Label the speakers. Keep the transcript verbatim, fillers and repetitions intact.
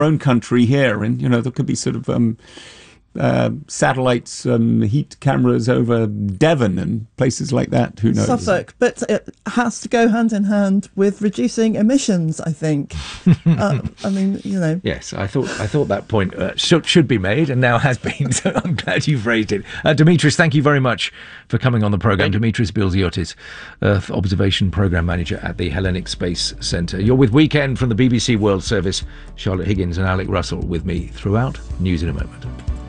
Speaker 1: own country here, and you know there could be sort of um, uh, satellites, um, heat cameras over Devon and places like that. Who knows?
Speaker 2: Suffolk, but it has to go hand in hand with reducing emissions, I think. uh, I mean, you know.
Speaker 3: Yes, I thought I thought that point uh, should should be made, and now has been. So I'm glad you've raised it, uh, Dimitris. Thank you very much for coming on the programme. Dimitris Bilziotis, Earth Observation Programme Manager at the Hellenic Space Centre. You're with Weekend from the B B C World Service. Charlotte Higgins and Alec Russell with me throughout. News in a moment.